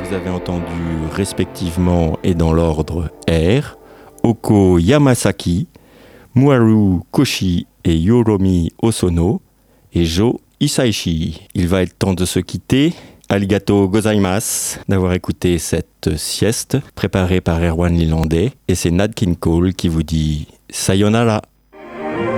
Vous avez entendu respectivement et dans l'ordre R, Oko Yamasaki, Muharu Koshi et Yoromi Osono et Jo Isaichi. Il va être temps de se quitter. Arigato gozaimasu d'avoir écouté cette sieste préparée par Erwan Lilandais. Et c'est Nat King Cole qui vous dit sayonara.